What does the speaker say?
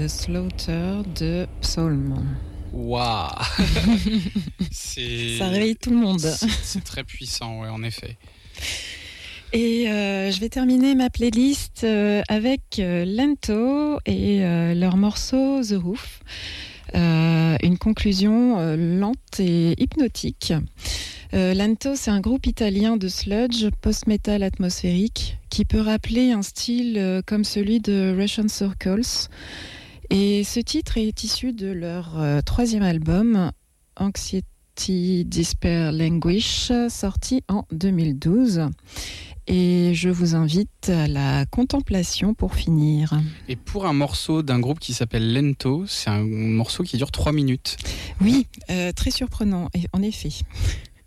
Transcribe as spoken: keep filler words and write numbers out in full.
The Slaughter de Psalm. Waouh. C'est... Ça réveille tout le monde. C'est, c'est très puissant, ouais, en effet. Et euh, je vais terminer ma playlist euh, avec euh, Lento et euh, leur morceau The Roof. Euh, une conclusion euh, lente et hypnotique. Euh, Lento, c'est un groupe italien de sludge post-metal atmosphérique qui peut rappeler un style euh, comme celui de Russian Circles. Et ce titre est issu de leur euh, troisième album, Anxiety, Despair, Languish, sorti en deux mille douze. Et je vous invite à la contemplation pour finir. Et pour un morceau d'un groupe qui s'appelle Lento, c'est un morceau qui dure trois minutes. Oui, euh, très surprenant, en effet.